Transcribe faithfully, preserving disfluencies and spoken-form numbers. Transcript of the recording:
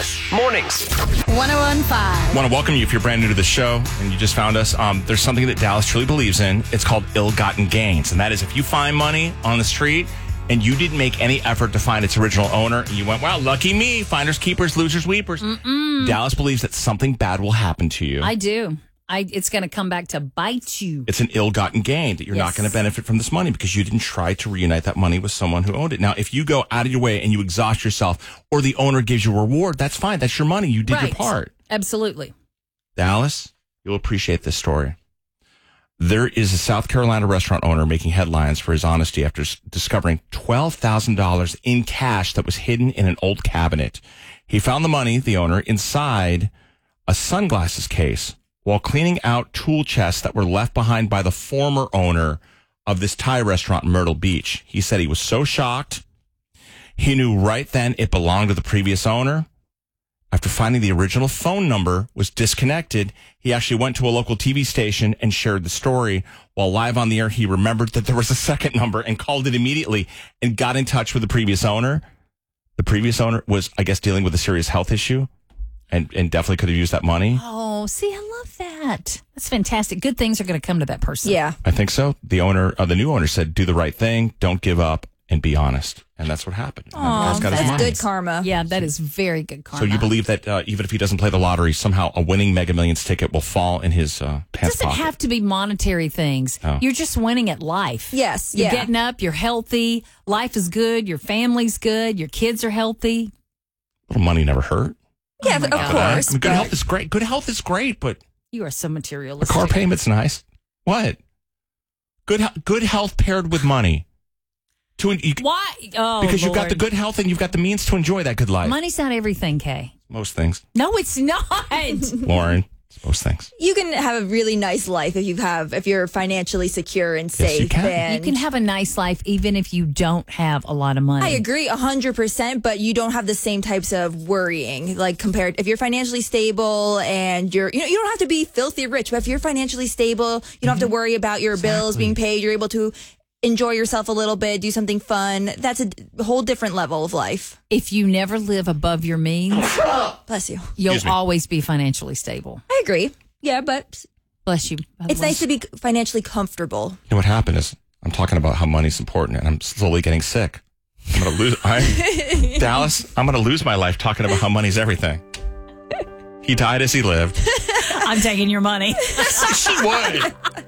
Dallas Mornings. one oh one point five. I want to welcome you if you're brand new to the show and you just found us. Um, there's something that Dallas truly believes in. It's called ill-gotten gains. And that is if you find money on the street and you didn't make any effort to find its original owner, and you went, wow, lucky me, finders, keepers, losers, weepers. Mm-mm. Dallas believes that something bad will happen to you. I do. I, it's going to come back to bite you. It's an ill-gotten gain that you're Yes. not going to benefit from this money because you didn't try to reunite that money with someone who owned it. Now, if you go out of your way and you exhaust yourself or the owner gives you a reward, that's fine. That's your money. You did Right. your part. Absolutely. Dallas, you'll appreciate this story. There is a South Carolina restaurant owner making headlines for his honesty after s- discovering twelve thousand dollars in cash that was hidden in an old cabinet. He found the money, the owner, inside a sunglasses case while cleaning out tool chests that were left behind by the former owner of this Thai restaurant in Myrtle Beach. He said he was so shocked. He knew right then it belonged to the previous owner. After finding the original phone number was disconnected, he actually went to a local T V station and shared the story. While live on the air, he remembered that there was a second number and called it immediately and got in touch with the previous owner. The previous owner was, I guess, dealing with a serious health issue and, and definitely could have used that money. Oh, see, I love that. That's fantastic. Good things are going to come to that person. Yeah. I think so. The owner, uh, the new owner said, do the right thing, don't give up, and be honest. And that's what happened. And the guy's got his That's money. good karma. Yeah, that is very good karma. So you believe that uh, even if he doesn't play the lottery, somehow a winning Mega Millions ticket will fall in his uh, It pants doesn't pocket? have to be monetary things. Oh. You're just winning at life. Yes, You're yeah. getting up, you're healthy, life is good, your family's good, your kids are healthy. Little money never hurt. Yeah, Oh my of God. course. I mean, good but- health is great. Good health is great, but You are so a materialistic. car payment's nice. What? Good, he- good health paired with money. To you, Why? Oh, because you've got Lord. the good health and you've got the means to enjoy that good life. Money's not everything, Kay. Most things, No, it's not. Lauren. It's most things. You can have a really nice life if you have if you're financially secure and safe. you can. And You can have a nice life even if you don't have a lot of money. I agree a hundred percent, but you don't have the same types of worrying. Like compared, if you're financially stable and you're, you know, you don't have to be filthy rich, but if you're financially stable, you don't have to worry about your bills being paid. You're able to enjoy yourself a little bit, do something fun. That's a d- whole different level of life. If you never live above your means, Bless you. you'll Excuse me. always be financially stable. I agree. Yeah, but Bless you. by the it's way. nice to be financially comfortable. You know what happened is I'm talking about how money's important, and I'm slowly getting sick. I'm gonna lose. I, Dallas, I'm gonna lose my life talking about how money's everything. He died as he lived. I'm taking your money. She would.